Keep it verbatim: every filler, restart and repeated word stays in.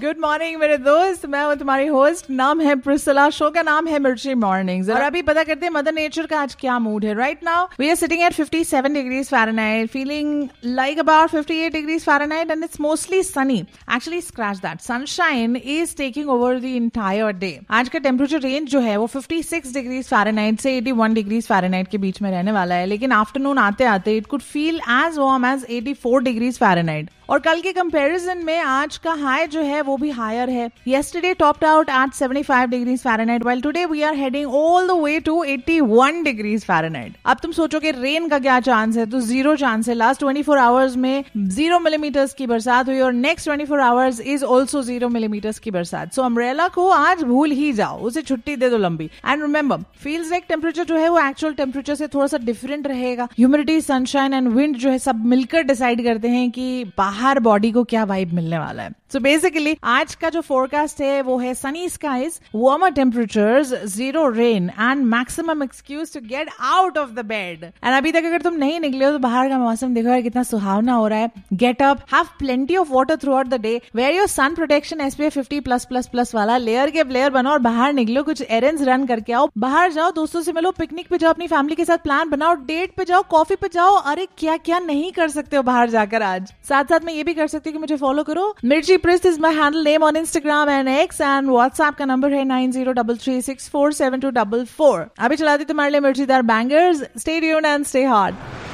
Good morning मेरे दोस्त, मैं हूँ तुम्हारी होस्ट, नाम है प्रिसिला, शो का नाम है मिर्ची मॉर्निंग्स। और अभी पता करते हैं मदर नेचर का आज क्या मूड है। Right now we are sitting at fifty seven degrees Fahrenheit, feeling like about fifty eight degrees Fahrenheit and it's mostly Sunny. Actually scratch that, sunshine is taking over the entire day. आज का temperature range जो है वो fifty six degrees Fahrenheit से eighty one degrees Fahrenheit के बीच में रहने वाला है, लेकिन आफ्टरनून आते आते it could feel as warm as eighty four degrees Fahrenheit. और कल के कंपैरिजन में आज का हाई जो है वो भी हायर है। Yesterday topped out at seventy five degrees Fahrenheit, while today we are heading all the way to eighty one degrees Fahrenheit. अब तुम सोचोगे रेन का क्या चांस है, तो जीरो चांस है। लास्ट ट्वेंटी फोर आवर्स में जीरो मिलीमीटर्स की बरसात हुई और next twenty four hours is also zero millimetres की बरसात। सो अम्ब्रेला को आज भूल ही जाओ, उसे छुट्टी दे दो लंबी। And remember, feels like temperature जो है वो एक्चुअल टेम्परेचर से थोड़ा सा डिफरेंट रहेगा। ह्यूमिडिटी, सनशाइन एंड विंड जो है सब मिलकर डिसाइड करते हैं कि बाहर बॉडी को क्या वाइब मिलने वाला है। सो so बेसिकली आज का जो फोरकास्ट है वो है Sunny skies, warmer temperatures, zero rain and maximum excuse to get out of the bed. And अभी तक अगर तुम नहीं निकले हो तो बाहर का मौसम देखो यार कितना सुहावना हो रहा है। Get up, have plenty of water through out the day, where your sun protection SPF fifty plus plus plus वाला, लेयर के प्लेयर बनो और बाहर निकलो, कुछ एरेंड्स रन करके आओ, बाहर जाओ, दोस्तों से मिलो, पिकनिक पे जाओ, अपनी फैमिली के साथ प्लान बनाओ, डेट पे जाओ, कॉफी पे जाओ। अरे क्या क्या नहीं कर सकते हो बाहर जाकर आज। साथ साथ में ये भी कर सकते हो कि मुझे फॉलो करो, मिर्ची priest is my handle name on Instagram and x, and WhatsApp का नंबर है nine zero three three six four seven to four four. अभी चलाती तुम्हारे लिए मिर्चीदार bangers. Stay tuned and stay hot.